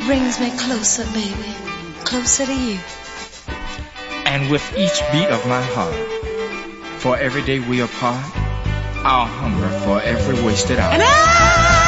brings me closer, baby, closer to you. And with each beat of my heart, for every day we apart, I'll hunger for every wasted hour. And